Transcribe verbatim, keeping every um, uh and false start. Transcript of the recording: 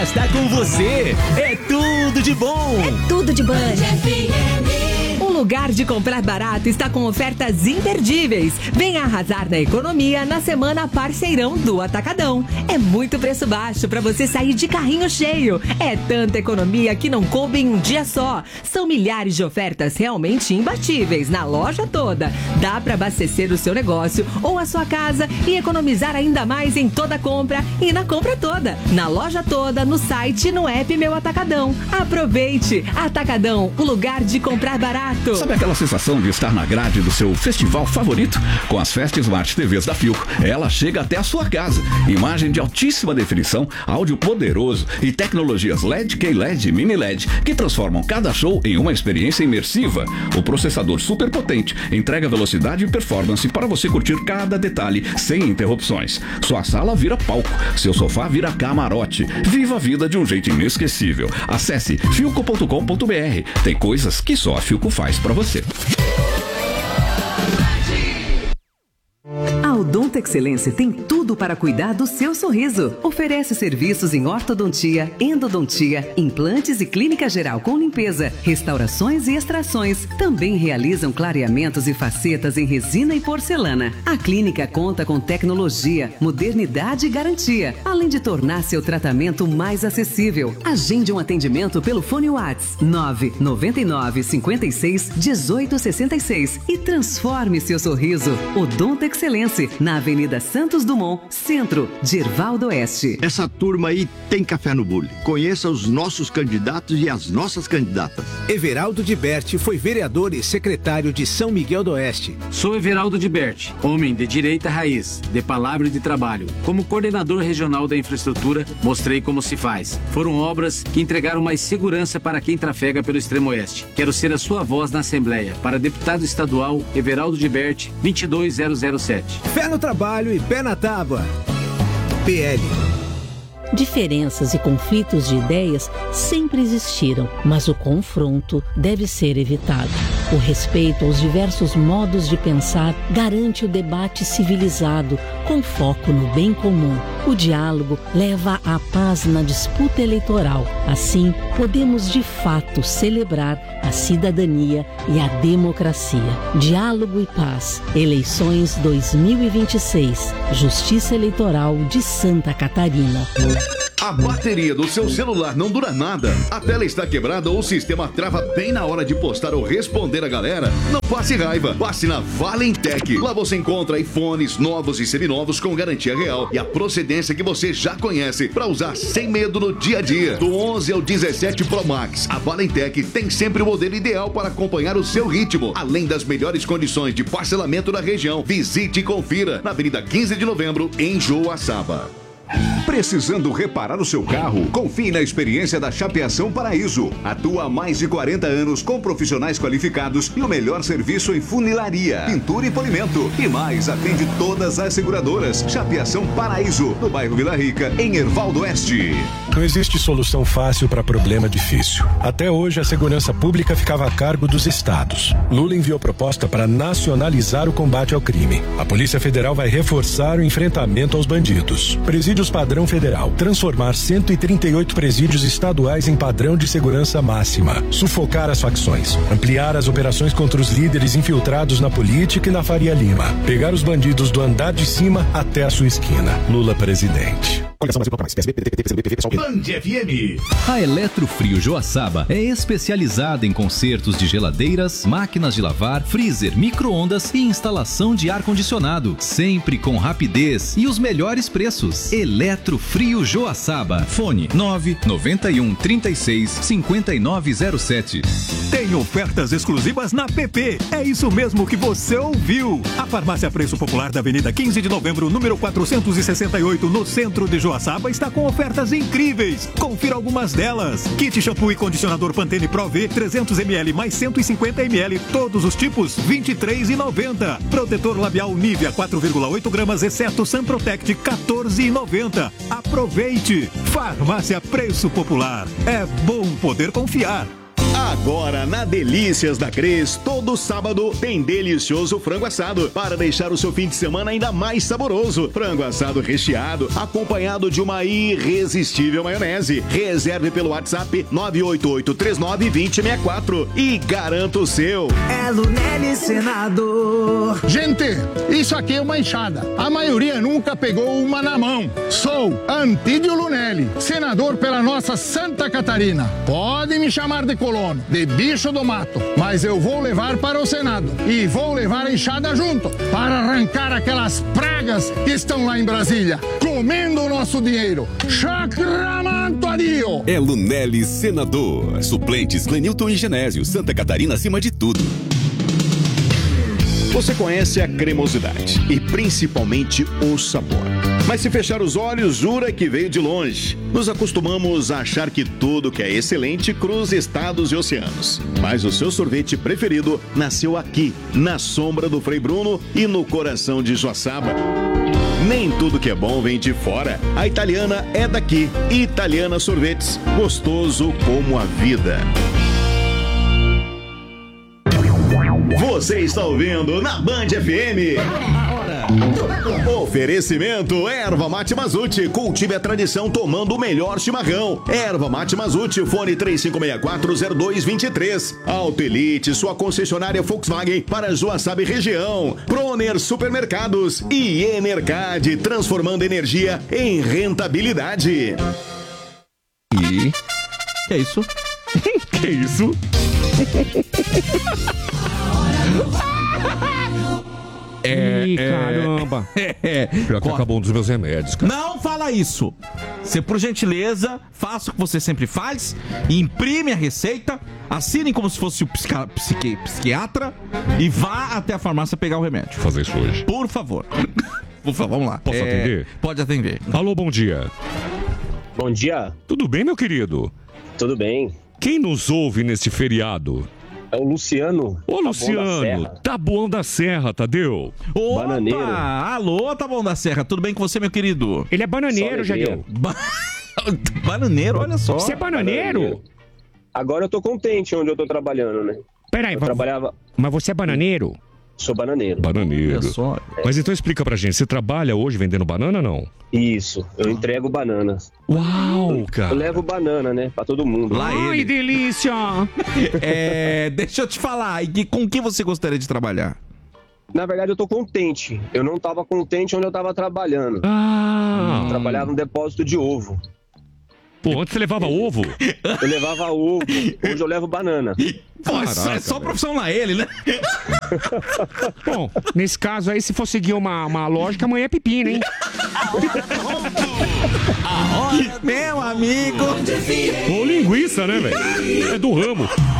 Está com você, é tudo de bom. É tudo de bom. O lugar de comprar barato está com ofertas imperdíveis. Venha arrasar na economia na semana Parceirão do Atacadão. É muito preço baixo para você sair de carrinho cheio. É tanta economia que não coube em um dia só. São milhares de ofertas realmente imbatíveis na loja toda. Dá para abastecer o seu negócio ou a sua casa e economizar ainda mais em toda compra e na compra toda. Na loja toda, no site e no app Meu Atacadão. Aproveite! Atacadão, o lugar de comprar barato. Sabe aquela sensação de estar na grade do seu festival favorito? Com as Fest Smart T Vs da Philco, ela chega até a sua casa. Imagem de altíssima definição, áudio poderoso e tecnologias L E D, Q-L E D e Mini L E D que transformam cada show em uma experiência imersiva. O processador super potente entrega velocidade e performance para você curtir cada detalhe sem interrupções. Sua sala vira palco, seu sofá vira camarote. Viva a vida de um jeito inesquecível. Acesse philco ponto com ponto b r. Tem coisas que só a Philco faz para você. A Odonto Excelência tem tudo para cuidar do seu sorriso. Oferece serviços em ortodontia, endodontia, implantes e clínica geral com limpeza, restaurações e extrações. Também realizam clareamentos e facetas em resina e porcelana. A clínica conta com tecnologia, modernidade e garantia, além de tornar seu tratamento mais acessível. Agende um atendimento pelo fone WhatsApp nove nove nove, cinco seis, um oito seis seis e transforme seu sorriso. Odonto Excelência, na Avenida Santos Dumont, Centro, Gervaldo Oeste. Essa turma aí tem café no bule. Conheça os nossos candidatos e as nossas candidatas. Everaldo de Berti foi vereador e secretário de São Miguel do Oeste. Sou Everaldo de Berti, homem de direita raiz, de palavra e de trabalho. Como coordenador regional da infraestrutura, mostrei como se faz. Foram obras que entregaram mais segurança para quem trafega pelo extremo oeste. Quero ser a sua voz na Assembleia. Para deputado estadual, Everaldo de Berti, vinte e dois mil sete. Fé no trabalho e pé na tábua. P L. Diferenças e conflitos de ideias sempre existiram, mas o confronto deve ser evitado. O respeito aos diversos modos de pensar garante o debate civilizado, com foco no bem comum. O diálogo leva à paz na disputa eleitoral. Assim, podemos de fato celebrar a cidadania e a democracia. Diálogo e paz. Eleições dois mil e vinte e seis. Justiça Eleitoral de Santa Catarina. A bateria do seu celular não dura nada. A tela está quebrada ou o sistema trava bem na hora de postar ou responder a galera? Não passe raiva. Passe na Valentec. Lá você encontra iPhones novos e seminovos com garantia real e a procedência que você já conhece para usar sem medo no dia a dia. Do onze ao dezessete Pro Max, a Valentec tem sempre o modelo ideal para acompanhar o seu ritmo. Além das melhores condições de parcelamento da região, visite e confira na Avenida quinze de Novembro, em Joaçaba. Precisando reparar o seu carro? Confie na experiência da Chapeação Paraíso. Atua há mais de quarenta anos com profissionais qualificados e o melhor serviço em funilaria, pintura e polimento. E mais, atende todas as seguradoras. Chapeação Paraíso, no bairro Vila Rica, em Ervaldo Oeste. Não existe solução fácil para problema difícil. Até hoje, a segurança pública ficava a cargo dos estados. Lula enviou proposta para nacionalizar o combate ao crime. A Polícia Federal vai reforçar o enfrentamento aos bandidos. Presídios padrão federal. Transformar cento e trinta e oito presídios estaduais em padrão de segurança máxima. Sufocar as facções. Ampliar as operações contra os líderes infiltrados na política e na Faria Lima. Pegar os bandidos do andar de cima até a sua esquina. Lula presidente. Band F M. A Eletrofrio Joaçaba é especializada em consertos de geladeiras, máquinas de lavar, freezer, micro-ondas e instalação de ar-condicionado. Sempre com rapidez e os melhores preços. Eletrofrio Joaçaba. Fone nove nove um, trinta e seis, cinquenta e nove zero sete. Tem ofertas exclusivas na P P. É isso mesmo que você ouviu. A Farmácia Preço Popular da Avenida quinze de Novembro, número quatrocentos e sessenta e oito, no centro de Joaçaba, está com ofertas incríveis. Confira algumas delas. Kit shampoo e condicionador Pantene Pro V, trezentos mililitros mais cento e cinquenta mililitros, todos os tipos, vinte e três reais e noventa centavos. Protetor labial Nivea, quatro vírgula oito gramas, exceto Sun Protect, quatorze reais e noventa centavos. Aproveite. Farmácia Preço Popular. É bom poder confiar. Agora na Delícias da Cres, todo sábado tem delicioso frango assado para deixar o seu fim de semana ainda mais saboroso. Frango assado recheado, acompanhado de uma irresistível maionese. Reserve pelo WhatsApp nove oito oito três nove dois zero seis quatro e garanta o seu. É Lunelli Senador. Gente, isso aqui é uma enxada. A maioria nunca pegou uma na mão. Sou Antídio Lunelli, senador pela nossa Santa Catarina. Pode me chamar de colono, de bicho do mato, mas eu vou levar para o Senado e vou levar a enxada junto para arrancar aquelas pragas que estão lá em Brasília, comendo o nosso dinheiro. Chacramanto adio! É Lunelli Senador. Suplentes Clenilton e Genésio. Santa Catarina acima de tudo. Você conhece a cremosidade e principalmente o sabor. Mas se fechar os olhos, jura que veio de longe. Nos acostumamos a achar que tudo que é excelente cruza estados e oceanos. Mas o seu sorvete preferido nasceu aqui, na sombra do Frei Bruno e no coração de Joaçaba. Nem tudo que é bom vem de fora. A Italiana é daqui. Italiana Sorvetes. Gostoso como a vida. Você está ouvindo na Band F M. Oferecimento Erva Mate Mazute. Cultive a tradição tomando o melhor chimarrão. Erva Mate Mazute, fone três cinco seis quatro zero dois dois três. Auto Elite, sua concessionária Volkswagen para Joaçaba e região. Proner Supermercados e Enercad, transformando energia em rentabilidade. E... que é isso? Que é isso? É, Ih, é, caramba. É, Pior que acabou um dos meus remédios, cara. Não fala isso. Você, por gentileza, faça o que você sempre faz. Imprime a receita, assine como se fosse o psica, psiqui, psiquiatra e vá até a farmácia pegar o remédio. Vou fazer isso hoje. Por favor. Por favor, vamos lá. Posso É, atender? Pode atender. Alô, bom dia. Bom dia. Tudo bem, meu querido? Tudo bem. Quem nos ouve neste feriado? É o Luciano. Ô, Luciano, Taboão da Serra, Tadeu. Opa! Bananeiro. Alô, Taboão da Serra, tudo bem com você, meu querido? Ele é bananeiro, Jadeu. Ba... Bananeiro, olha só. Você é bananeiro? Bananeiro. Agora eu tô contente onde eu tô trabalhando, né? Peraí, eu va- trabalhava... mas você é bananeiro? Sou bananeiro. Bananeiro. Olha só. Mas então explica pra gente, você trabalha hoje vendendo banana ou não? Isso, eu entrego bananas. Uau, cara. Eu levo banana, né, pra todo mundo. Lá Ai, ele. delícia! É, deixa eu te falar, e com quem você gostaria de trabalhar? Na verdade, eu tô contente. Eu não tava contente onde eu tava trabalhando. Ah! Eu trabalhava no depósito de ovo. Pô, antes você levava ovo? Eu levava ovo, hoje eu levo banana. Pô, é só- é Caraca, só velho. profissão lá ele, né? Bom, nesse caso aí, se for seguir uma, uma lógica, amanhã é pepino, hein? Meu amigo. Ô, linguiça, né, velho? É do ramo.